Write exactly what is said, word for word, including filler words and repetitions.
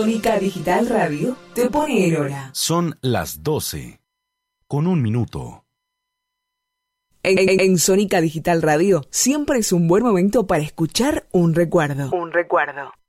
Sónica Digital Radio te pone en hora. Son las doce, con un minuto. En, en, en Sónica Digital Radio siempre es un buen momento para escuchar un recuerdo. Un recuerdo.